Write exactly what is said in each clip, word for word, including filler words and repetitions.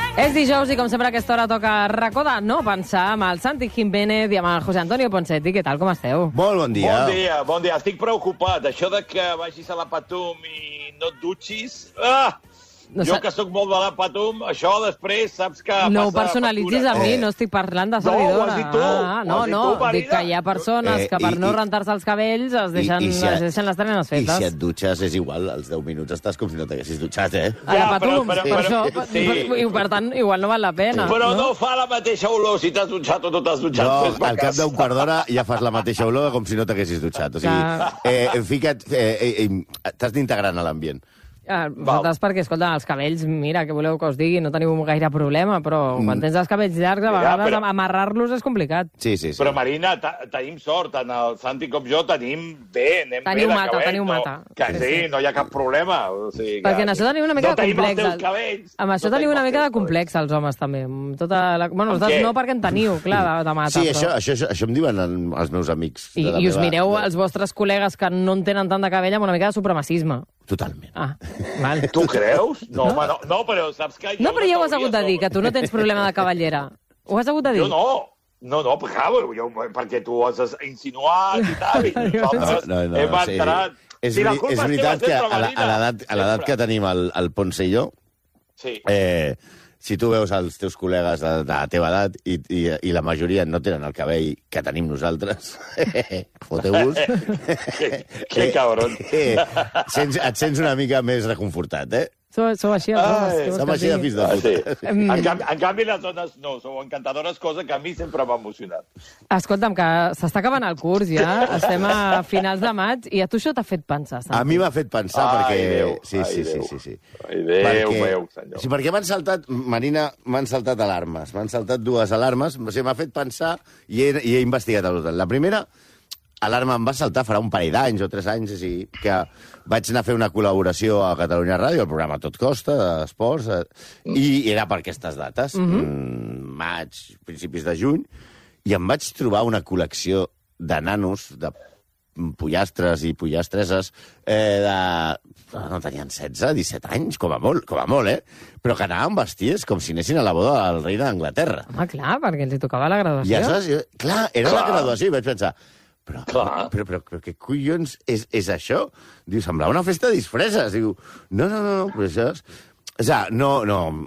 És dijous i, com sempre, a aquesta hora toca racó de no pensar amb el Santi Jiménez i amb el José Antonio Ponseti. Què tal, com esteu? Molt bon dia. Bon dia, bon dia. Estic preocupat. Això de que vagis a la Patum i no et dutxis... Ah! No jo, que sóc molt de la Patum, això després saps que no ho passa personalitzis factura. a mi, Eh. no estic parlant de servidora. No, ho has dit tu. Ah, no, Ho has dit no, tu, dic que hi ha persones Eh, que per i- no i- rentar-se els cabells es deixen, I- i si a- es deixen les trenes I fetes. si et dutxes és igual, als deu minuts estàs com si no t'haguessis dutxat, eh? A la Ja, Patum, però- però- per però- això, sí. i per tant, igual no val la pena. Però no fa la mateixa olor si t'has dutxat o no t'has dutxat. No, Fes-me al cap cas. d'un quart d'hora ja fas la mateixa olor com si no t'haguessis dutxat. O sigui, Clar. eh, fica't, eh, eh, eh, t'has d'integrar en l'ambient. Ah, vosaltres, perquè, escolta, els cabells, mira, què voleu que us digui, no teniu gaire problema, però quan tens els cabells llargs, a Ja, vegades però- amarrar-los és complicat. Sí, sí, sí. Però, Marina, ta- tenim sort. Tant el Santi com jo tenim bé, anem Teniu bé de mata, cabell. teniu no, mata. Que Sí, sí, sí. no hi ha cap problema. O sigui, que Perquè en això teniu una mica no de tenim complex. els teus cabells. Amb això no teniu tenim una els mica teus de complex, els homes, també. Amb Tota la... Bueno, Amb vosaltres què? no, perquè en teniu, clar, de, de mata. Sí, però... això, això, això, això em diuen en- els meus amics. I, de la I us meva- mireu de- els vostres col·legues que no en tenen tant de cabell amb una mica de supremacisme. Totalment. Ah, val. Tu creus? No, home, no, no, però saps que... No, jo però ja ho has teoria hagut de dir, soc- que tu no tens problema de cavallera. Ho has hagut de dir? Jo no. No, no, però, clar, jo, perquè tu has insinuat i tal, i nosaltres No, no, no, hem sí. entrat... És, I la veri- culpa és teva veritat que sempre, a la- a l'edat a l'edat Sempre. que tenim el, el Ponce i jo, Sí. eh, si tu veus els teus col·legues de, de la teva edat i, i, i la majoria no tenen el cabell que tenim nosaltres, foteu-vos. que, que cabron. Eh, sents, et sents una mica més reconfortat, eh? Sou, sou així, els homes. Ai, què vols Som que així de digui? fills de Ah, sí. puta. En, canvi, en canvi, les dones no, sou encantadores, cosa que a mi sempre m'ha emocionat. Escolta'm, que s'està acabant el curs ja, estem a finals de maig, i a tu això t'ha fet pensar, Santi? A mi m'ha fet pensar Ai, perquè... Déu, sí, ai, sí, sí, Déu. sí, sí. Ai, Déu meu, senyor. Sí, perquè m'han saltat, Marina, m'han saltat alarmes. M'han saltat dues alarmes. O sigui, m'ha fet pensar i he, i he investigat el voltant. La primera alarma em va saltar farà un parell d'anys o tres anys, o sigui, que vaig anar a fer una col·laboració a Catalunya Ràdio, el programa Tot Costa, d'esports, eh, i era per aquestes dates, mm -hmm. maig, principis de juny, i em vaig trobar una col·lecció de nanos, de pollastres i pollastreses eh, de... no tenien setze, disset anys, com a molt, com a molt, eh? Però que anaven vestits com si anessin a la boda del rei d'Anglaterra. Home, clar, perquè els hi tocava la I graduació. aleshores, jo, clar, era Clar. la graduació i vaig pensar, però, Clar. però, però, però què collons és, és això? Diu, semblava una festa de disfresses. Diu, no, no, no, no però això és... O sigui, no, no...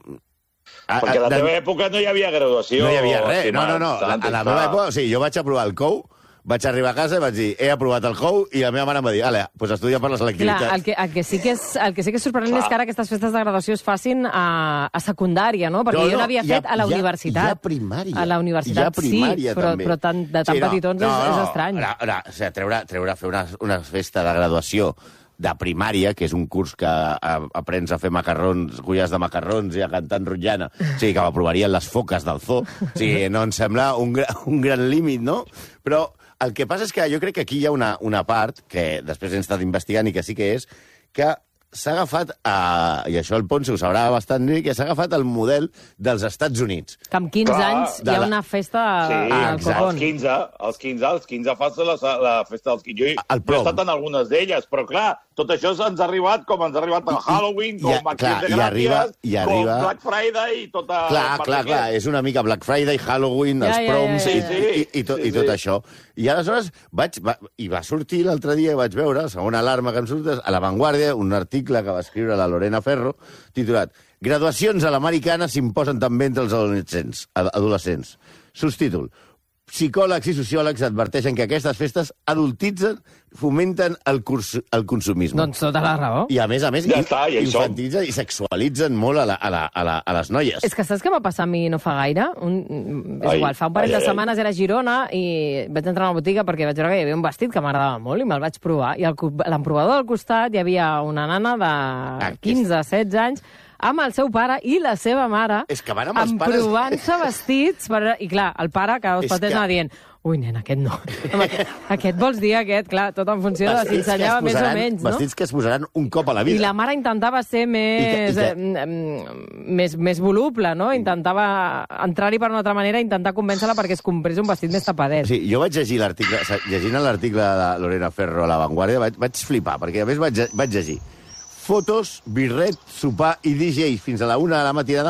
A, Perquè a la de- teva època no hi havia graduació. no hi havia res, no, estimat no, no. La, Santi, a la clar. meva època, o sigui, jo vaig aprovar el C O U, vaig arribar a casa i vaig dir, he aprovat el C O U, i la meva mare em va dir, ale, doncs estudia per la selectivitat. Clar, el que, el, que sí que és, el que sí que és sorprenent Clar. és que ara aquestes festes de graduació es facin a, a secundària, no? Perquè No, jo no, n'havia hi ha- fet a la hi ha- universitat. hi ha primària. A la universitat Hi ha primària, sí, però, també. però tan, de tan Sí, no, petitons no, és, és no, estrany. Ara, ara, o sigui, treure, treure, fer una, una festa de graduació de primària, que és un curs que a, aprens a fer macarrons, gulles de macarrons i a cantar en rotllana, o sigui, que m'aprovarien les foques del zoo. O sigui, no em sembla un, gra, un gran límit, no? Però el que passa és que jo crec que aquí hi ha una, una part, que després hem estat investigant i que sí que és, que s'ha agafat, a, i això el Ponce ho sabrà bastant bé, que s'ha agafat el model dels Estats Units. Que amb quinze Clar, anys hi de ha la- una festa Sí, al exacte. copón. als quinze, als quinze, als quinze fas la, la festa dels quinze. Jo, he- El jo he prom. estat en algunes d'elles, però clar, tot això ens ha arribat com ens ha arribat el Halloween, com i- Accions clar, de i arriba- Gràcies, i arriba- com Black Friday i tota... Clar, clar, clar, és una mica Black Friday, Halloween, Ja, els ja, proms ja, i, ja, ja. i, i, tot, Sí, i tot sí. això. I aleshores vaig, va, i va sortir l'altre dia i vaig veure, segona alarma que em surt, a La Vanguardia, un article que va escriure la Lorena Ferro, titulat Graduacions a l'americana s'imposen també entre els adolescents. ad- adolescents. Subtítol. Psicòlegs i sociòlegs adverteixen que aquestes festes adultitzen, fomenten el, curs, el consumisme. Doncs tota la raó. I a més a més, Ja i- està, i això. infantilitzen i sexualitzen molt a, la, a, la, a, la, a les noies. És que saps què va passar a mi no fa gaire? Un, és Ai, igual, fa un parell ai, de ai, setmanes era a Girona i vaig entrar a la botiga perquè vaig veure que hi havia un vestit que m'agradava molt i me'l vaig provar. I al cu- a l'emprovador del costat hi havia una nana de Aquest. quinze setze anys amb el seu pare i la seva mare És que van amb els pares... emprovant-se vestits. Per... I clar, el pare cada dos És patets que- anava dient ui, nen, aquest no. Home, aquest, aquest vols dir, aquest? Clar, tot en funció de si Vestits que es ensenyava més o posaran- menys, no? Vestits que es posaran un cop a la vida. I la mare intentava ser més, I que- i eh, mm, més, més voluble, no? Intentava entrar-hi per una altra manera, intentar convèncer-la perquè es comprés un vestit més tapadet. Sí, jo vaig llegir l'article, llegint l'article de Lorena Ferro a La Vanguardia, vaig, vaig flipar, perquè a més vaig, vaig llegir fotos, birret, sopar i D J fins a la una de la matinada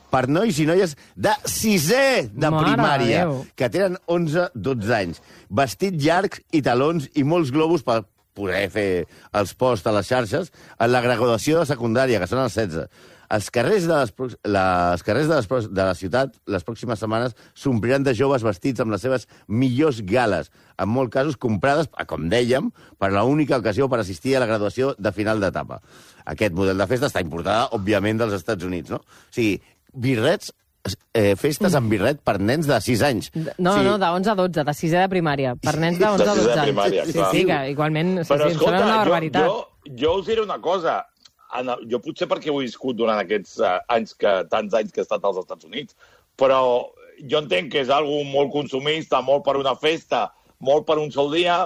per nois i noies de sisè de Mare primària, Déu. que tenen onze dotze anys. Vestits llargs i talons i molts globus per poder fer els posts a les xarxes en la graduació de secundària, que són els setze. Els carrers de, les, les carrers de, les, de la ciutat les pròximes setmanes s'ompliran de joves vestits amb les seves millors gales, en molts casos comprades, com dèiem, per l'única ocasió per assistir a la graduació de final d'etapa. Aquest model de festa està importada, òbviament, dels Estats Units, no? O sigui, birrets, eh, festes amb birret per nens de sis anys. No, sí. no, de onze a dotze, de sisè de primària. Per nens de onze a dotze anys. primària, sí, clar. sí, que igualment sí, Però, sí, escolta, em sembla una jo, barbaritat. jo, jo us diré una cosa. Jo potser perquè ho he viscut durant aquests uh, anys que, tants anys que he estat als Estats Units, però jo entenc que és algo molt consumista, molt per una festa, molt per un sol dia,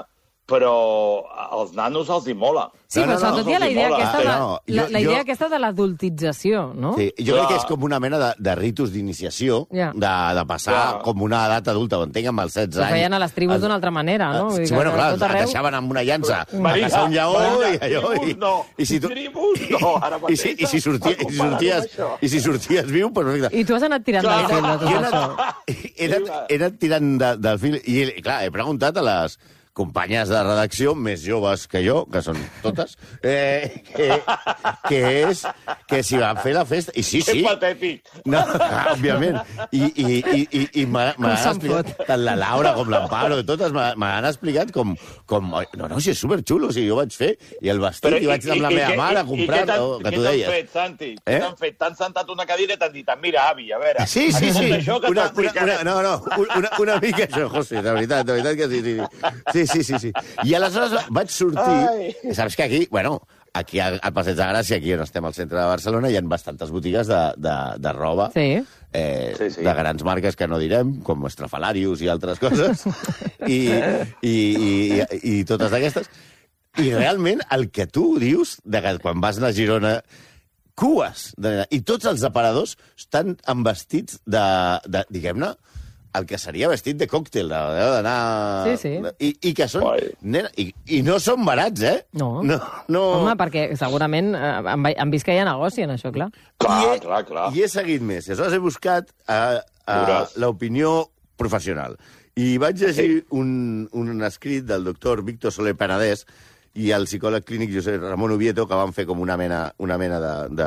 però als nanos els hi mola. Sí, No, però no, sobretot no, hi ha la idea mola. aquesta de, No, jo- la, la idea jo- aquesta de l'adultització, no? Sí, jo Clar. crec que és com una mena de, de ritus d'iniciació, Ja. de, de passar Clar. com una edat adulta, ho entenc, amb els setze Ho anys. feien a les tribus Els- d'una altra manera, no? Vull dir Sí, que bueno, clar, a tot arreu- et deixaven amb una llança a Marina, caçar un lleó Marina, i allò... I, tribus no, i si tu, tribus no, ara i, si, i, si sortia, i, si sorties, i si sorties viu, perfecte. I tu has anat tirant Clar. del fil de tot Jo he això. anat, he anat, he anat tirant de, del fil i, clar, he preguntat a les companyes de redacció més joves que jo, que són totes, eh, que, que és que si van fer la festa... I sí, Que sí. patètic. No, òbviament. I, i, i, i, i m'ha- m'han se'n explicat, tant la Laura com l'Amparo, totes m'ha- m'han explicat com, com... No, no, si és superxulo, o sigui, jo vaig fer, i el vestit, i, vaig anar amb la meva mare a comprar, què oh, que què tu t'han deies. fet, Santi? Eh? Què t'han fet? T'han sentat una cadira i t'han dit, mira, avi, a veure... Sí, sí, sí. escolta Això que Una, t'ha una, una, no, no, una, una mica això, José, de veritat, de veritat que sí, sí, sí. Sí, sí, sí, sí. I aleshores vaig sortir... Ai. Saps que aquí, bueno, aquí al, al Passeig de Gràcia, aquí on estem al centre de Barcelona, hi ha bastantes botigues de, de, de roba, Sí. eh, Sí, sí. de grans marques que no direm, com Estrafalarius i altres coses, i, i, i, i totes d'aquestes. I realment el que tu dius, de que quan vas anar a Girona, cues, de, i tots els aparadors estan amb vestits de, de diguem-ne, el que seria vestit de còctel, de- d'anar... Sí, sí. I, i que són... Uai. Nena, i, I no són barats, eh? No. No, no. Home, perquè segurament eh, han, han vist que hi ha negoci en això, clar. Clar, I he, clar, clar. I he seguit més. I aleshores he buscat uh, uh, Veuràs. l'opinió professional. I vaig llegir un, un escrit del doctor Víctor Soler Penedès i el psicòleg clínic Josep Ramon Oviedo, que van fer com una mena, una mena de, de,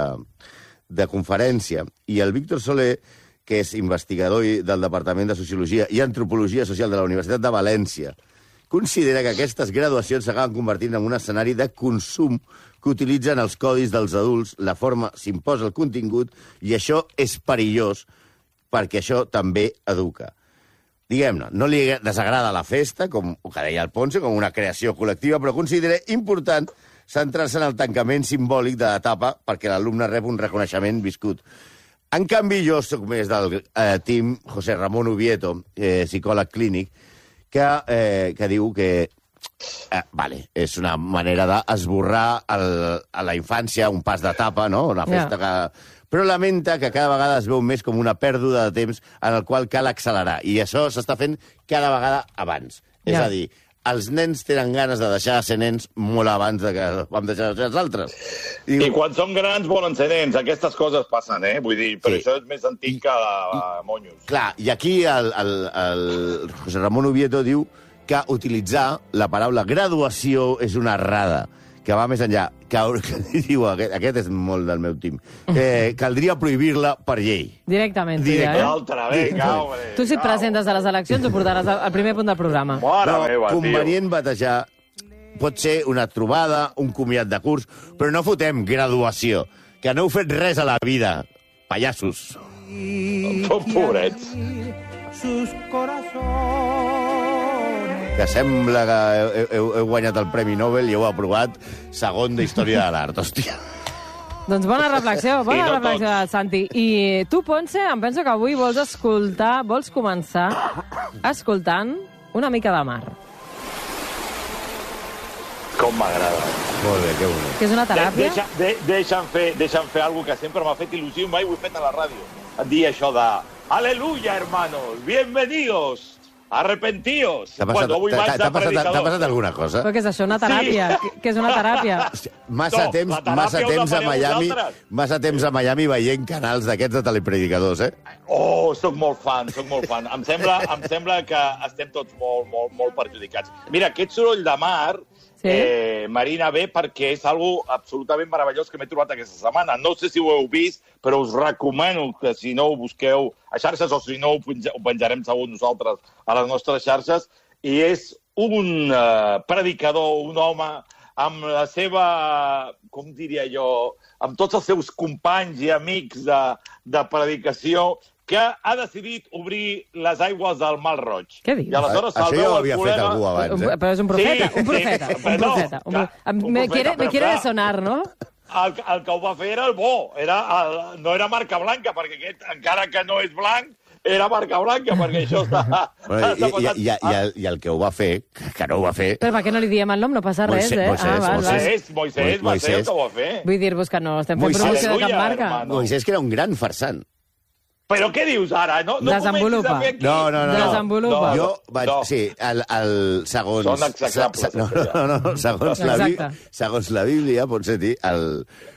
de conferència. I el Víctor Soler, que és investigador i- del Departament de Sociologia i Antropologia Social de la Universitat de València, considera que aquestes graduacions s'acaben convertint en un escenari de consum que utilitzen els codis dels adults, la forma s'imposa el contingut, i això és perillós perquè això també educa. Diguem-ne, no li desagrada la festa, com que deia el Ponce, com una creació col·lectiva, però considera important centrar-se en el tancament simbòlic de l'etapa perquè l'alumne rep un reconeixement viscut. En canvi, jo soc més del eh, team José Ramón Oviedo, eh, psicòleg clínic, que, eh, que diu que eh, vale, és una manera d'esborrar el, a la infància un pas d'etapa, no? Una festa Yeah. que... Però lamenta que cada vegada es veu més com una pèrdua de temps en el qual cal accelerar. I això s'està fent cada vegada abans. És Ja. a dir, els nens tenen ganes de deixar de ser nens molt abans de que vam deixar de ser els altres. I quan són grans volen ser nens. Aquestes coses passen, eh? Vull dir, però Sí. això és més antic que a Monyos. Clar, i aquí el, el, el José Ramón Oviedo diu que utilitzar la paraula graduació és una errada, que va més enllà. Que, que diu, aquest, aquest és molt del meu team, eh, caldria prohibir-la per llei. Directament. Directe. Ja, eh? L'altra, vinga, home. Tu, si et presentes a les eleccions, ho portaràs al al primer punt del programa. Mare Però meva, tio. convenient batejar pot ser una trobada, un comiat de curs, però no fotem graduació, que no heu fet res a la vida, pallassos. Són pobrets. sus corazones. Que sembla que heu, heu, heu guanyat el Premi Nobel i heu aprovat segon d'Història de l'Art, hòstia. Doncs bona reflexió, bona I no reflexió, Santi. I tu, Ponce, em penso que avui vols escoltar, vols començar escoltant una mica de mar, Com m'agrada. Molt bé, que bonic. que és una De, teràpia. deixa, de, deixa'm, fer, deixa'm fer alguna que sempre m'ha fet il·lusió i mai ho he fet a la ràdio. Et dir això de Aleluya, hermanos, bienvenidos arrepentíos. T'ha passat, Cuando avui vaig de t'ha passat, predicador. t'ha passat alguna cosa? Però què és això, una teràpia? Sí. Què és una teràpia? Massa No, temps, la teràpia massa us la temps a fareu Miami, vosaltres. massa temps a Miami veient canals d'aquests de telepredicadors, eh? Oh, sóc molt fan, sóc molt fan. Em sembla, em sembla que estem tots molt, molt, molt perjudicats. Mira, aquest soroll de mar, Sí. eh, Marina, ve perquè és algo absolutament meravellós que m'he trobat aquesta setmana. No sé si ho heu vist, però us recomano que si no ho busqueu a xarxes o si no ho, penja, ho penjarem segur nosaltres a les nostres xarxes, i és un uh, predicador, un home amb la seva, com diria jo, amb tots els seus companys i amics de, de predicació, que ha decidit obrir les aigües del Mar Roig. Què dius? I aleshores Això se'l ja veu ho el havia fet col·lega... algú abans, Un- eh? Però és un profeta, Sí, un profeta, sí, un però no, profeta. Un clar, pro- un me profeta, quiere, me però quiere clar. sonar, ¿no? El, el que ho va fer era el bo, era el, no era marca blanca, perquè aquest, encara que no és blanc, era marca blanca, perquè això està... Bueno, i, està i, passat- i, i, el, I el que ho va fer, que no ho va fer... Però per què no li diem el nom? No passa res, Moisès, eh? Moisès, ah, val, val. Moisès, Moisès va ser el Moisès. que ho va fer. Vull dir-vos que no estem fent Moisès. promoció de cap Aleluia, marca. hermano. Moisès, que era un gran farsant. Però què dius ara? No, no Desenvolupa. comencis a fer aquí... No, no, no. no. Desenvolupa. Jo vaig... no. Sí, el, el, segons... Són execrables, se- se- No, no, no, no, segons, la, Bí- Exacte. segons la Bíblia, potser dir, el,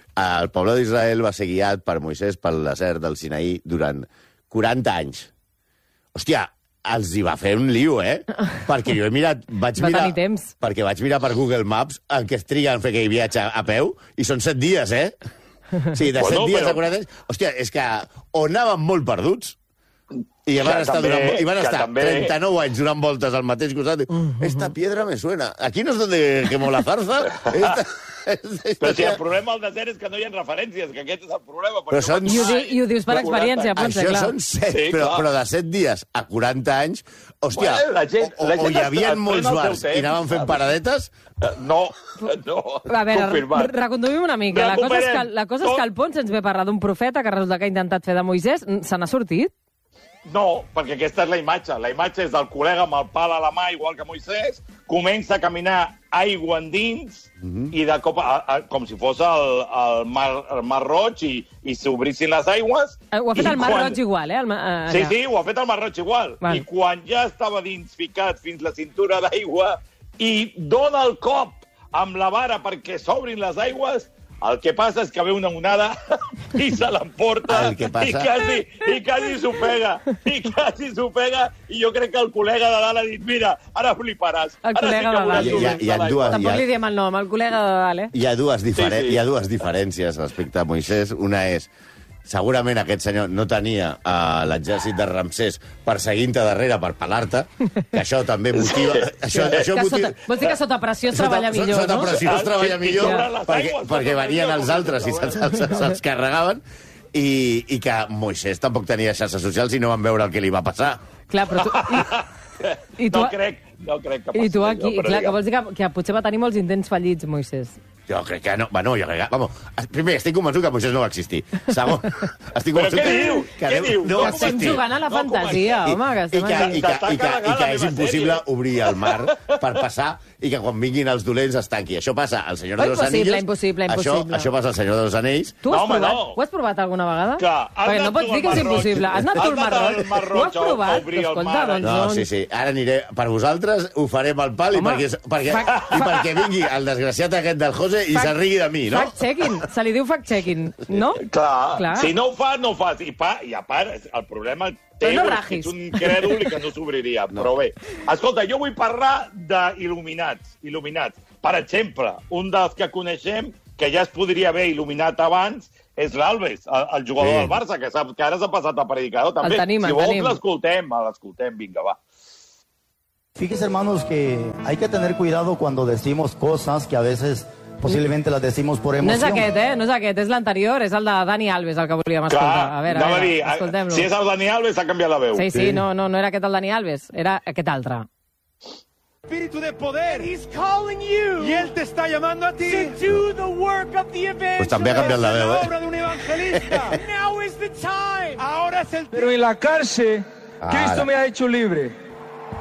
el poble d'Israel va ser guiat per Moisès pel desert del Sinaí durant quaranta anys. Hòstia, els hi va fer un lío, eh? Perquè jo he mirat... Vaig Va mirar, tenir temps. Perquè vaig mirar per Google Maps el que es triga en fer aquell viatge a peu, i són set dies, eh? Sí, de Bueno, set dies però- a quaranta anys... Hòstia, és que o anàvem molt perduts, i van Que estar, també- durant, i van que estar també- trenta-nou anys donant voltes al mateix costat. Esta piedra me suena. Aquí no es donde quemó la zarza. Esta, esta, Però si el problema al desert és que no hi ha referències, que aquest és el problema. Però són- I ho, di, I ho dius per experiència, Ponce, Això clar. són set, Sí, però, clar. però de set dies a quaranta anys... Hòstia, Bueno, la gent- o, la o, gent hi es- havia es molts pren el seu bars i temps, anaven fent saps? paradetes... No, no, A veure, confirmat. re- reconduïm una mica. La cosa, és que, Recuperem la cosa és que el Ponce ens ve parlar d'un profeta que resulta que ha intentat fer de Moisès. Se n'ha sortit? No, perquè aquesta és la imatge. La imatge és del col·lega amb el pal a la mà, igual que Moisès, comença a caminar aigua endins mm -hmm. i de cop, a, a, com si fos el, el, mar, el mar Roig i, i s'obrissin les aigües. Eh, Ho ha fet I el Mar quan- Roig igual, eh? El, ma- eh, Sí, allà. sí, ho ha fet el Mar Roig igual. Val. I quan ja estava dins ficat fins la cintura d'aigua i dona el cop amb la vara perquè s'obrin les aigües, el que passa és que ve una onada i se l'emporta El que passa- i quasi, i quasi s'ho pega. I quasi s'ho pega. I jo crec que el col·lega de dalt ha dit, mira, ara fliparàs. El Ara col·lega sí que de dalt. veuràs com Hi ha- entra hi ha l'aigua." dues- Tampoc Ja. li diem el nom, el col·lega de dalt, eh? Hi ha dues, diferen... Sí, sí. Hi ha dues diferències respecte a Moisès. Una és, segurament aquest senyor no tenia uh, l'exèrcit de Ramsès perseguint-te darrere per pelar-te, que això també motiva... Això, això Que motiva... sota, vols dir que sota pressió es Sota- treballa sota- millor, Sota no? pressió es treballa Sí, millor sobre les perquè, aigües, perquè sota venien pressió, els com altres i es se'ls treballa. se'ls- se'ls carregaven, i, i que Moisès tampoc tenia xarxes socials i no van veure el que li va passar. Clar, però tu... I, i tu, No crec, no crec que passi I tu allò, aquí, però clar, que digue'm. vols dir que, que potser va tenir molts intents fallits, Moisès. Jo crec que no. Bueno, jo crec que... Vamos, primer, estic convençut que Moisès no va existir. Segon, estic Però convençut què que, diu? que Què Déu diu? no No va Que estem existir. jugant a la No, fantasia, I, home, que i, estem que, aquí. i, que, T'està i, que, carregant i que la és meva impossible sèrie. obrir el mar per passar i que quan vinguin els dolents es tanqui. Això passa al Senyor de Oh, los impossible, Anillos. impossible, Això, impossible. això passa al Senyor de los Anells. Tu ho has, No, home, provat? no. Ho has provat alguna vegada? Clar, has Perquè anat no pots tu dir que al és Mar Roig. impossible. Has anat tu Has al Mar anat al Roig. Mar Ho Roig has a- a provat? obrir el Escolta, mar, doncs... No, doncs- sí, sí. Ara aniré... Per vosaltres ho farem al pal i Home, perquè, perquè, fa- i perquè vingui el desgraciat aquest del José i Fact- se'n rigui de mi, no? Fact-checking. Se li diu fact-checking, no? Clar, Clar. si no ho fas, no ho fas. I, pa, i a part, el problema Però teu no és que rajis. ets un crèdul i que no s'obriria. No. Però bé, escolta, jo vull parlar d'il·luminats. Il·luminats. Per exemple, un dels que coneixem, que ja es podria haver il·luminat abans, és l'Alves, el, el jugador Sí. del Barça, que, sap, que ara s'ha passat a predicador també. El tenim, si el vols, tenim. l'escoltem, l'escoltem, vinga, va. Fíjese, hermanos, que hay que tener cuidado cuando decimos cosas que a veces posiblemente las decimos por No és emoción. aquest, eh? No és aquest, és l'anterior, és el de Dani Alves, el que volíem escoltar. Clar, A veure, anava a a dir, veure, escoltem-lo. si és el Dani Alves, s'ha canviat la veu. Sí, sí, no, no, no era aquest el Dani Alves, era aquest altre. Espíritu de poder. He's calling you. Y él te está llamando a ti. To do the work of the evangelist. Pues també ha canviat la veu, La eh? obra de un evangelista. Now is the time. Ahora es el tiempo. Pero en la cárcel, Ara. Cristo me ha hecho libre.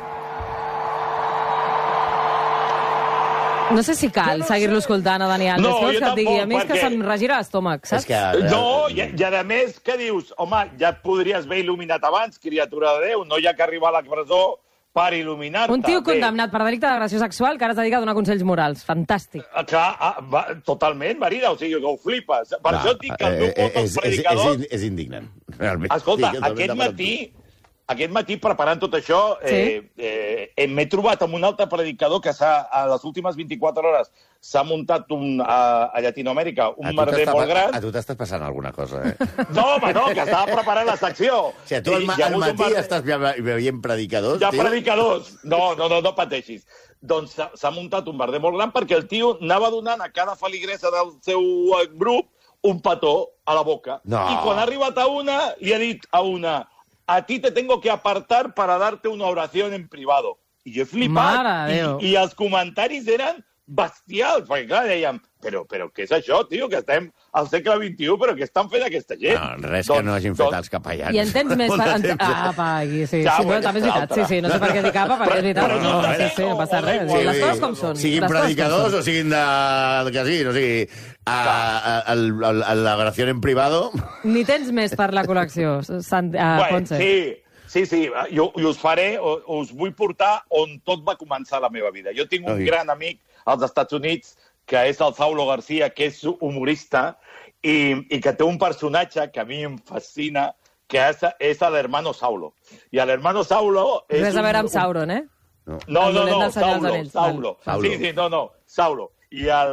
No sé si cal seguir-lo escoltant a Dani Alves. No, Què vols jo que et digui? tampoc, A mi és que perquè- se'm regira l'estómac, És saps? que... No, i, i a més, què dius? Home, ja et podries haver il·luminat abans, criatura de Déu, no hi ha que arribar a la presó per il·luminar-te. Un tio Bé, condemnat per delicte d'agressió sexual que ara es dedica a donar consells morals. Fantàstic. ah, Clar, ah, va, totalment, Marina, o sigui, que ho flipes. Per No, això et dic que el meu eh, vot dels és, és, predicadors... és, és indignant, realment. Escolta, Estic totalment aquest d'acord amb matí, aquest matí, preparant tot això, eh, eh, eh, m'he trobat amb un altre predicador que s'ha, a les últimes vint-i-quatre hores s'ha muntat un, a, a Llatinoamèrica un tu. merder t'està- molt gran. A tu t'estàs passant alguna cosa, eh? No, home, no, que estava preparant la secció. O sigui, tu al, I ma hi ha al hagut un matí merder- estàs ve- veient predicadors, Hi ha tio? predicadors. No, no, no, no pateixis. Doncs s'ha- s'ha muntat un merder molt gran perquè el tio anava donant a cada feligresa del seu eh, grup un petó a la boca. No. I quan ha arribat a una, li ha dit a una: a ti te tengo que apartar para darte una oración en privado. I jo he flipat. Mare de Déu. I, I els comentaris eren bestials, perquè clar, dèiem, però, però què és això, tio, que estem al segle vint-i-u, però què estan fent aquesta gent? No, res que no hagin fet els capellans. I en tens més... Molt Per... de En... temps. Ah, pa, aquí, sí. Ja, sí no, bueno, també és veritat, sí, sí. No sé per què dic apa, perquè és veritat. Però No, no, no, sí, sí, no passa res. Sí, Les vull coses dir, com són. Siguin Les coses com predicadors són. o siguin de... del que siguin, o sigui, a, a, a, a, a la oració en privado... Ni tens més per la col·lecció, Sant... uh, Bueno, Ponce. sí, sí, sí, jo, jo us faré, o- us vull portar on tot va començar la meva vida. Jo tinc un Ai. gran amic als Estats Units, que és el Saulo García, que és humorista, i, i que té un personatge que a mi em fascina, que és, és l'hermano Saulo. I l'hermano Saulo... És Res a veure amb un- Sauron, eh? No, El no, dolent no, del Senyor dels Saulo, Anells. Saulo. Saulo. Sí, sí, no, no, Saulo. I el...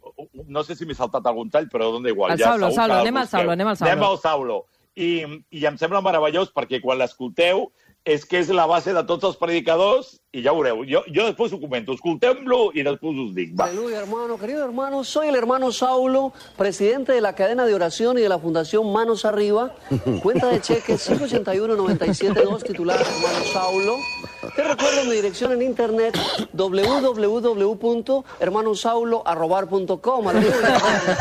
No sé si m'he saltat algun tall, però dona igual. El ja Saulo, segur Saulo, que el anem al busqueu. Saulo, anem al Saulo. Anem al Saulo. I, I em sembla meravellós perquè quan l'escolteu és que és la base de tots els predicadors i ja veureu. Jo, jo després ho comento. Escoltem-lo i després us dic. Va. Aleluya, hermano. Querido hermano, soy el hermano Saulo, presidente de la cadena de oración y de la Fundación Manos Arriba. Cuenta de cheque cinco ochenta y uno noventa y siete dos, titular Hermano Saulo. Te recuerdo mi dirección en internet w w w punto hermano saulo arrobar punto com. Aleluya.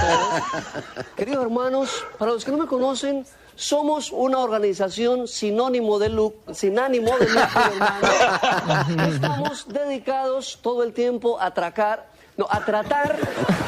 Queridos hermanos, para los que no me conocen, somos una organización sinónimo de lucro, sin ánimo de lucro, hermano. Estamos dedicados todo el tiempo a atracar, no, a tratar,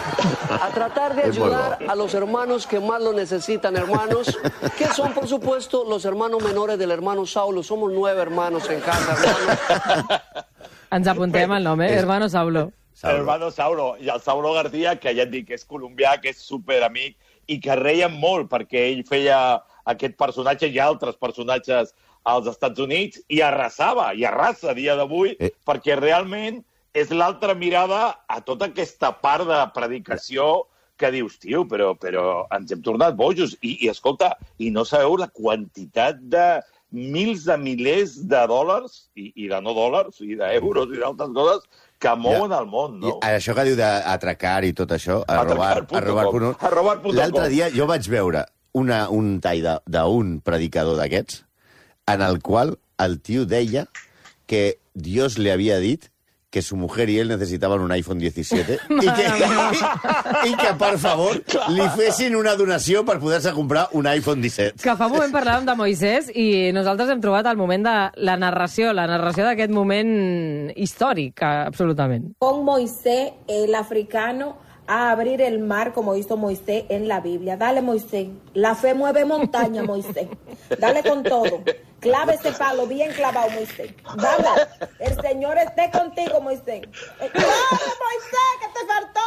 a tratar de Es muy ayudar bueno. a los hermanos que más lo necesitan, hermanos, que son, por supuesto, los hermanos menores del hermano Saulo. Somos nueve hermanos en casa, hermanos. Ens apuntem el nom, eh? Hermano Saulo. Saulo. Hermano Saulo. I el Saulo García, que ja et dic que és colombià, que és superamic i que reien molt perquè ell feia aquest personatge i altres personatges als Estats Units i arrasava, i arrasa a dia d'avui, Eh. perquè realment és l'altra mirada a tota aquesta part de predicació que dius, tio, però, però ens hem tornat bojos. I, i escolta, i no sabeu la quantitat de mils de milers de dòlars, i, i de no dòlars, i d'euros, i d'altres coses, que mouen Ja. el món, no? I això que diu d'atracar i tot això, a robar, Atracar a robar punt com. punt com. A robar punt com. L'altre dia jo vaig veure una, un tall de- d'un predicador d'aquests en el qual el tio deia que Dios le había dit que su mujer y él necesitaban un iPhone diecisiete i que, i, i que, per favor, li fessin una donació per poder-se comprar un iPhone disset. Que fa un moment parlàvem de Moisès i nosaltres hem trobat el moment de la narració, la narració d'aquest moment històric, absolutament. Con Moisés, el africano, a abrir el mar como hizo Moisés en la Biblia. Dale, Moisés. La fe mueve montaña, Moisés. Dale con todo. Clave ese palo bien clavado, Moisés. Vamos. El Señor esté contigo, Moisés. Eh, ¡Corre, Moisés, que te faltó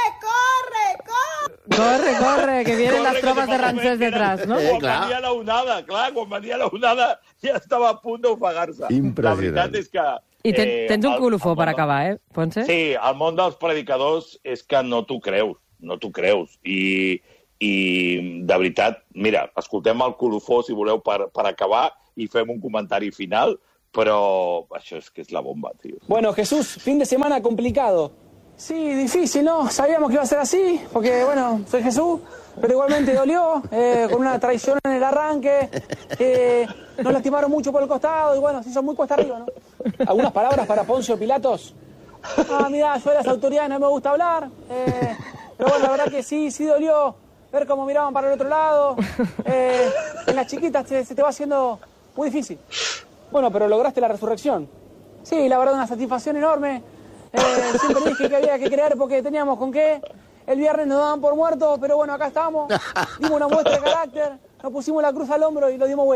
fe! ¡Corre, corre! Corre, corre, que vienen Corre, las que tropas te de fa Ramsès moment que era- detrás, no? Eh, Quan clar. venia la onada, clar, quan venia la onada ja estava a punt d'ofegar-se. Impressionant. La veritat és que... I ten, eh, tens un el- colofó el per món- acabar, eh, Ponce? Sí, el món dels predicadors és que no t'ho creus, no t'ho creus. I, I, de veritat, mira, escoltem el colofó, si voleu, per, per acabar i fem un comentari final, però això és que és la bomba, tio. Bueno, Jesús, fin de semana complicado. Sí, difícil, ¿no? Sabíamos que iba a ser así, porque, bueno, soy Jesús, pero igualmente dolió, eh, con una traición en el arranque, eh, nos lastimaron mucho por el costado y, bueno, se hizo muy cuesta arriba, ¿no? ¿Algunas palabras para Poncio Pilatos? Ah, mira, yo de las autoridades no me gusta hablar, eh, pero bueno, la verdad que sí, sí dolió ver cómo miraban para el otro lado. Eh, en las chiquitas te- se te va haciendo muy difícil. Bueno, pero lograste la resurrección. Sí, la verdad, una satisfacción enorme. Eh, siempre dije que había que creer porque teníamos con qué. El viernes nos daban por muertos, pero bueno, acá estamos. Dimos una muestra de carácter, nos pusimos la cruz al hombro y lo dimos vuelta.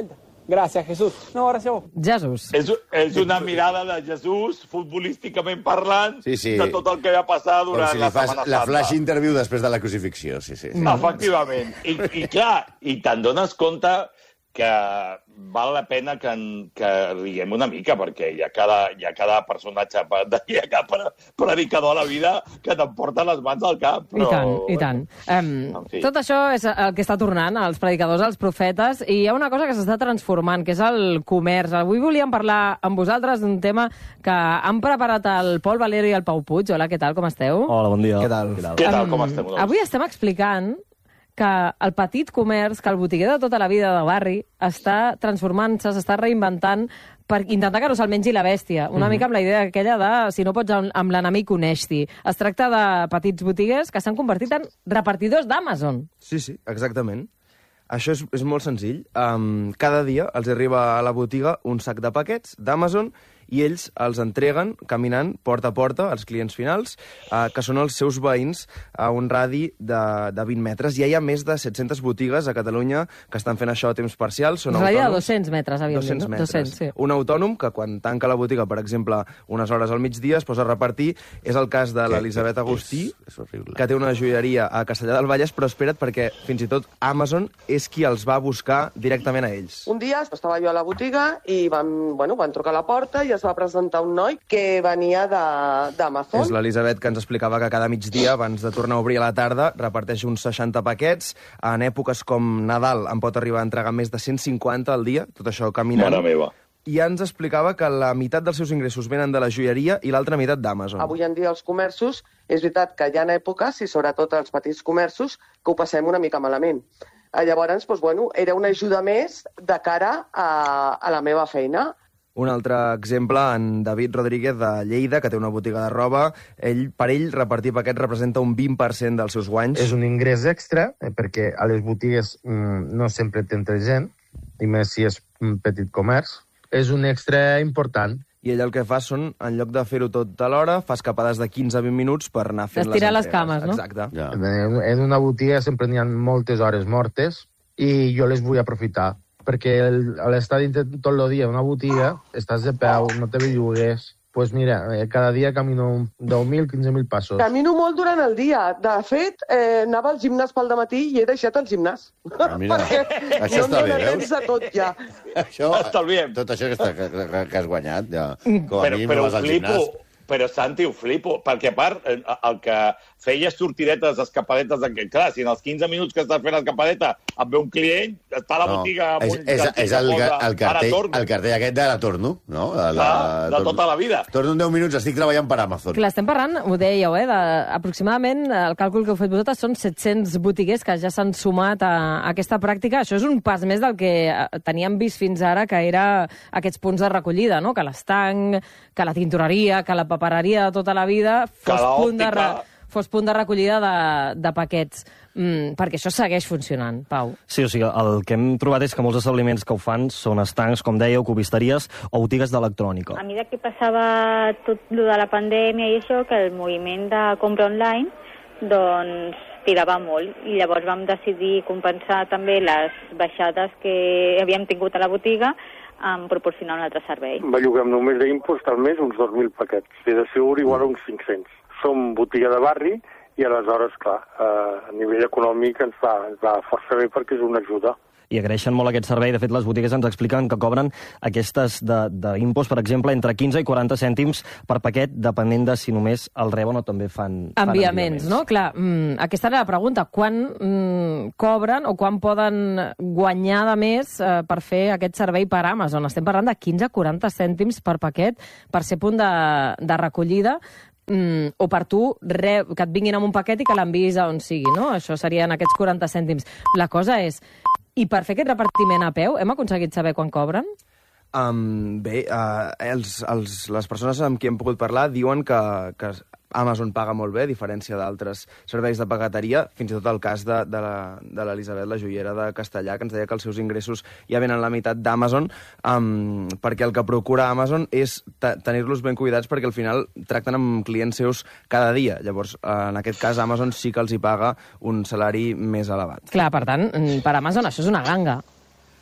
Gracias, Jesús. No, gracias a vos. Jesús. És, és una mirada de Jesús, futbolísticament parlant, Sí, sí. de tot el que va passar Com durant si li la fas Setmana la Santa. flash interview després de la crucifixió, sí, sí. sí. Efectivament. I, I clar, i te'n dones compte que val la pena que, en, que riguem una mica, perquè hi ha cada, hi ha cada personatge, hi ha cada predicador a la vida que t'emporta les mans al cap. Però, I tant, i tant. Um, En fi. tot això és el que està tornant, els predicadors, els profetes, i hi ha una cosa que s'està transformant, que és el comerç. Avui volíem parlar amb vosaltres d'un tema que han preparat el Pol Valero i el Pau Puig. Hola, què tal, com esteu? Hola, bon dia. Què tal? Què tal, com estem? Doncs? Avui estem explicant que el petit comerç, que el botiguer de tota la vida de barri, està transformant-se, s'està reinventant per intentar que no se'l mengi la bèstia. Una mm-hmm. mica amb la idea aquella de, si no pots amb l'enemic, coneix-t'hi. Es tracta de petits botiguers que s'han convertit en repartidors d'Amazon. Sí, sí, exactament. Això és, és molt senzill. Um, cada dia els arriba a la botiga un sac de paquets d'Amazon i ells els entreguen caminant porta a porta als clients finals, uh, que són els seus veïns a un radi de, de vint metres. Ja hi ha més de set-centes botigues a Catalunya que estan fent això a temps parcial. Són Un radi de autònoms. dos-cents metres, havíem dit, dos-cents no? metres. dos-cents, sí. Un autònom que quan tanca la botiga, per exemple, unes hores al migdia, es posa a repartir. És el cas de l'Elisabet Agustí, És, és horrible. que té una joieria a Castellar del Vallès, però espera't, perquè fins i tot Amazon és qui els va buscar directament a ells. Un dia estava jo a la botiga i van, bueno, van trucar a la porta i es va presentar un noi que venia d'Amazon. És l'Elisabet que ens explicava que cada migdia, abans de tornar a obrir a la tarda, reparteix uns seixanta paquets. En èpoques com Nadal en pot arribar a entregar més de cent cinquanta al dia, tot això caminant. Mare meva. I ja ens explicava que la meitat dels seus ingressos venen de la joieria i l'altra meitat d'Amazon. Avui en dia els comerços, és veritat que hi ha èpoques, i sobretot els petits comerços, que ho passem una mica malament. Llavors, doncs, bueno, era una ajuda més de cara a, a la meva feina. Un altre exemple, en David Rodríguez de Lleida, que té una botiga de roba. Ell, per ell, repartir paquets representa un vint per cent dels seus guanys. És un ingrés extra, eh, perquè a les botigues mm, no sempre t'entra gent, i més si és un petit comerç. És un extra important. I ell el que fa són, en lloc de fer-ho tot a l'hora, fa escapades de quinze a vint minuts per anar fent Estirar les les cames, no? Exacte. Ja. En, en una botiga sempre n'hi ha moltes hores mortes i jo les vull aprofitar. Perquè el, a l'estar dintre tot el dia una botiga, estàs de peu, no te bellugues. Doncs pues mira, eh, cada dia camino deu mil, quinze mil passos. Camino molt durant el dia. De fet, eh, anava al gimnàs pel dematí i he deixat el gimnàs. Ah, mira, Perquè això no està em bé, dóna veus? temps a tot ja. Això, Estalviem. tot això que, està, que, que, que has guanyat, ja. Com a Però, mínim però no ho vas al flipo, gimnàs. però Santi, ho flipo, perquè a part, eh, el que feia sortidetes, escapadetes, de... clar, si en els quinze minuts que estàs fent l'escapadeta et ve un client, està a la No, botiga... amb és, un és, cartell és que el, posa, el, "Ara cartell, torno". el cartell aquest de la torno, no? De, la, Clar, de tota la vida. Torno en deu minuts, estic treballant per Amazon. Clar, estem parlant, ho dèieu, eh, de, aproximadament, el càlcul que heu fet vosaltres són set-cents botiguers que ja s'han sumat a, a aquesta pràctica. Això és un pas més del que eh, teníem vist fins ara, que era aquests punts de recollida, no? Que l'estanc, que la tintoreria, que la papereria de tota la vida fos, la punt de, re, òptica. fos punt de recollida de, de paquets. Mm, perquè això segueix funcionant, Pau. Sí, o sigui, el que hem trobat és que molts establiments que ho fan són estancs, com dèieu, cubisteries o botigues d'electrònica. A mesura que passava tot lo de la pandèmia i això, que el moviment de compra online, doncs tirava molt. I llavors vam decidir compensar també les baixades que havíem tingut a la botiga en proporcionar un altre servei. Belluguem només d'impost al mes uns dos mil paquets. I de segur igual uns cinc-cents. Som botiga de barri i aleshores, clar, a nivell econòmic ens va, ens va força bé perquè és una ajuda. I agraeixen molt aquest servei. De fet, les botigues ens expliquen que cobren aquestes d'impost, per exemple, entre quinze i quaranta cèntims per paquet, depenent de si només el reben o també fan, fan enviaments, enviaments, no? Clar, mm, aquesta era la pregunta. Quan mm, cobren o quan poden guanyar de més eh, per fer aquest servei per Amazon? Estem parlant de quinze a quaranta cèntims per paquet per ser punt de, de recollida. Mm, o per tu, re, que et vinguin amb un paquet i que l'enviïs a on sigui, no? Això serien aquests quaranta cèntims. La cosa és, i per fer aquest repartiment a peu, hem aconseguit saber quan cobren? Um, bé, uh, els, els, les persones amb qui hem pogut parlar diuen que, que Amazon paga molt bé, a diferència d'altres serveis de paqueteria, fins i tot el cas de, de l'Elisabet, la joiera de Castellà, que ens deia que els seus ingressos ja venen la meitat d'Amazon, um, perquè el que procura Amazon és tenir-los ben cuidats, perquè al final tracten amb clients seus cada dia. Llavors, uh, en aquest cas, Amazon sí que els hi paga un salari més elevat. Clar, per tant, per Amazon això és una ganga.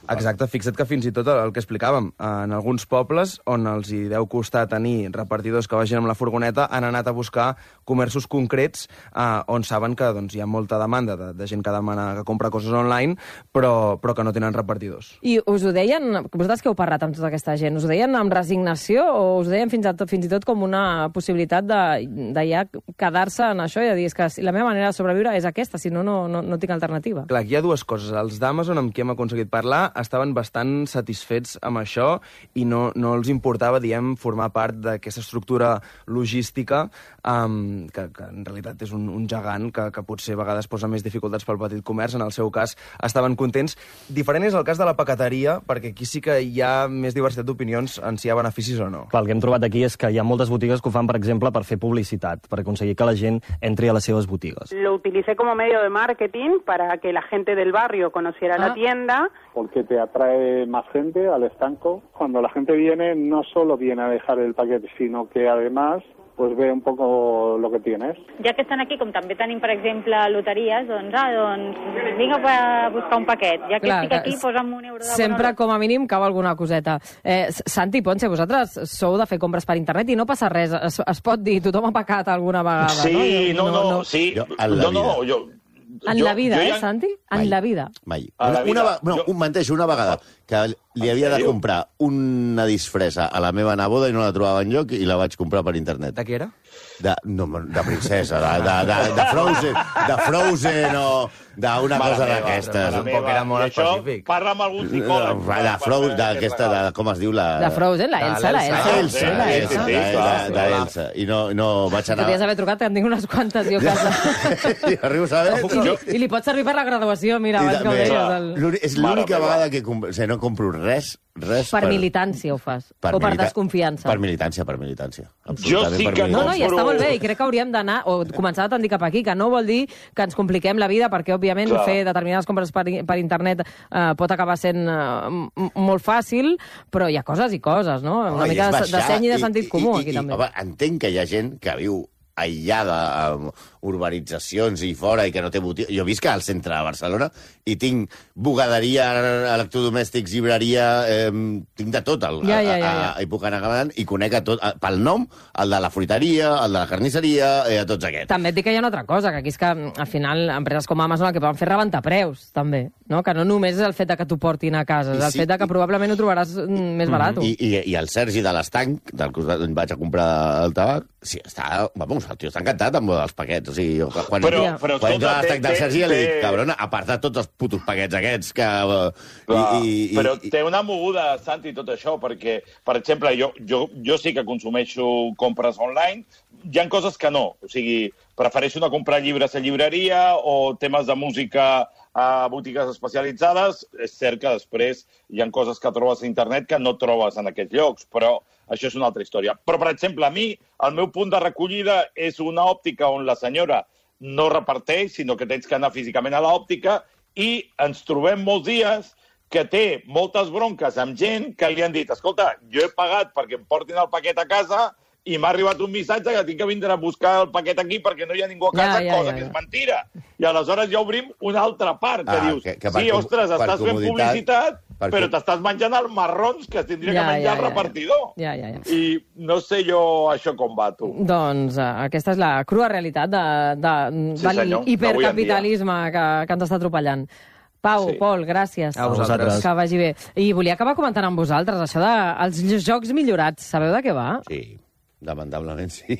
Exacte, fixa't que fins i tot el que explicàvem, en alguns pobles on els hi deu costar tenir repartidors que vagin amb la furgoneta, han anat a buscar comerços concrets eh, on saben que doncs, hi ha molta demanda de, de gent que demana que compra coses online, però, però que no tenen repartidors. I us ho deien, vosaltres que heu parlat amb tota aquesta gent, us ho deien amb resignació o us ho deien fins, a tot, fins i tot com una possibilitat de, de ja quedar-se en això i de dir, és que la meva manera de sobreviure és aquesta, si no, no, no, no tinc alternativa? Clar, aquí hi ha dues coses. Els d'Amazon amb qui hem aconseguit parlar estaven bastant satisfets amb això i no, no els importava, diem, formar part d'aquesta estructura logística um, que, que en realitat és un, un gegant que, que potser a vegades posa més dificultats pel petit comerç. En el seu cas estaven contents. Diferent és el cas de la paqueteria, perquè aquí sí que hi ha més diversitat d'opinions en si hi ha beneficis o no. Clar, el que hem trobat aquí és que hi ha moltes botigues que ho fan, per exemple, per fer publicitat, per aconseguir que la gent entri a les seves botigues. Lo utilicé como medio de marketing para que la gente del barrio conociera ah. la tienda. Porque te atrae más gente al estanco. Cuando la gente viene, no solo viene a dejar el paquete, sino que además pues ve un poco lo que tienes. Ja que estan aquí, com també tenim, per exemple, loteries, doncs, ah, doncs, vinga a buscar un paquet. Ja que Clar, estic aquí, posa'm un euro de sempre, bona... com a mínim, cau alguna coseta. Eh, Santi, Pontse, vosaltres sou de fer compres per internet i no passa res. Es, es pot dir, tothom ha pecat alguna vegada, sí, no? no, no, no, no, sí. Jo, en la no, no, vida. jo... En jo, la vida, jo eh, ja... Santi? En Mai. la vida. Mai. A la vida. Una, una, Jo- un menteix, una vegada, que li havia de comprar una disfressa a la meva neboda i no la trobava enlloc i la vaig comprar per internet. De què era? De, no, de princesa, de, de, de, de Frozen, de Frozen o d'una Mare cosa meva, d'aquestes. mare meva. era molt I això, específic. Parla amb algun psicòleg. De, de Frozen, d'aquesta, de, com es diu la... De Frozen, la Elsa, la Elsa. La Elsa, Sí, la la Elsa. Elsa, Sí, sí, la- clar, de clar. Elsa. I no, no vaig anar... Podries haver trucat, que en tinc unes quantes jo a casa. I arribo a saber... I, li, I li pot servir per la graduació, mira, abans que ho deies. El... L'únic- És l'única vegada que comp... o sigui, no compro res, res Per militància ho fas. O per milita- desconfiança. Per militància, per militància. Jo sí per que No, no, i compro- està molt bé, i crec que hauríem d'anar, o començar a tendir cap aquí, que no vol dir que ens compliquem la vida, perquè, òbviament, Clar. fer determinades compres per, per internet eh, pot acabar sent eh, m- molt fàcil, però hi ha coses i coses, no? Una Home, i mica és de, de baixar, seny i de i- sentit i- comú, i- aquí i- també. Home, entenc que hi ha gent que viu aïllada amb urbanitzacions i fora i que no té botiga. Jo visc al centre de Barcelona i tinc bugaderia, electrodomèstics, llibreria, eh, tinc de tot. El, Ja, ja, ja, a, a, ja. a, I puc anar agafant i conec a tot, a, pel nom, el de la fruiteria, el de la carnisseria, eh, a tots aquests. També et dic que hi ha una altra cosa, que aquí és que, al final, empreses com Amazon el que poden fer és rebentar preus, també, no? Que no només és el fet de que t'ho portin a casa, és I el sí, fet de que probablement ho trobaràs mm, més barat. I, i, I el Sergi de l'Estanc, del costat on vaig a comprar el tabac, sí, està, vamos, el tio està encantat amb els paquets. O sigui, jo, quan, Però- quan, però, quan entro a escolta, l'Estanc del té- Sergi ja li dic, té- cabrona, aparta tots els putos paquets aquests que... Clar, i, i, però i, té una moguda, Santi, tot això, perquè, per exemple, jo, jo, jo sí que consumeixo compres online, hi ha coses que no. O sigui, prefereixo anar a comprar llibres a llibreria o temes de música a botigues especialitzades. És cert que després hi ha coses que trobes a internet que no trobes en aquests llocs, però això és una altra història. Però, per exemple, a mi, el meu punt de recollida és una òptica on la senyora no reparteix, sinó que tens que anar físicament a l'òptica, i ens trobem molts dies que té moltes bronques amb gent que li han dit, escolta, jo he pagat perquè em portin el paquet a casa i m'ha arribat un missatge que tinc que vindre a buscar el paquet aquí perquè no hi ha ningú a casa, Ja, ja, cosa ja, que ja. és mentira. I aleshores ja obrim una altra part, que Ah, dius, que- que per sí, com- ostres, per estàs fent comoditat, publicitat, per però com- t'estàs menjant els marrons que es tindria Ja, que menjar ja, el ja. repartidor. Ja, ja, ja. I no sé jo això com va, tu. Doncs uh, aquesta és la crua realitat de, de, Sí, del senyor, hipercapitalisme que, que ens està atropellant. Pau, Sí. Pol, gràcies. A vosaltres. Que vagi bé. I volia acabar comentant amb vosaltres això de els jocs millorats. Sabeu de què va? sí, lamentablement sí.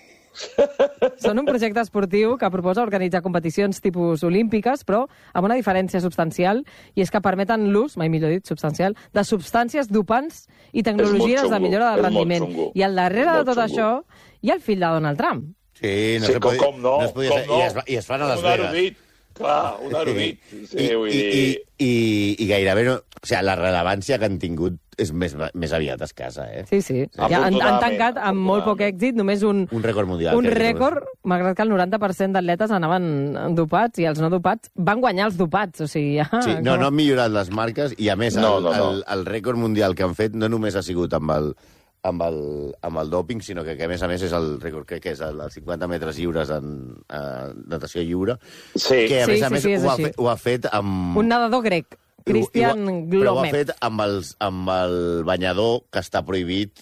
Són un projecte esportiu que proposa organitzar competicions tipus olímpiques, però amb una diferència substancial, i és que permeten l'ús, mai millor dit, substancial, de substàncies dopants i tecnologies xungo, de millora del és molt rendiment. xungo. I al darrere És de molt tot xungo. això hi ha el fill de Donald Trump. Sí, no Sí, se com, podia, com no, es podia com fer, no. i, es, I es fan a Las un Vegas. erudit, clar, un erudit. Sí, I, vull i, dir... i, i, i gairebé no... O sigui, la rellevància que han tingut és més, més aviat escassa, eh? Sí, sí. Ja han, han Afortunadament, tancat amb molt poc èxit, només un, Un rècord mundial. un crec que rècord, malgrat que el noranta per cent d'atletes anaven dopats i els no dopats van guanyar els dopats. O sigui, ja... Sí, no, no han millorat les marques i, a més, el, No, no, no. el, el rècord mundial que han fet no només ha sigut amb el, amb el, amb el doping, sinó que, que, a més a més, és el rècord, crec que és el dels cinquanta metres lliures en uh, natació lliure, Sí. que, a Sí, més a sí, més, sí, és ho, ha així. fet, ho ha fet amb... Un nedador grec, Cristian Igual, però ho ha Glomet. fet amb, els, amb el banyador que està prohibit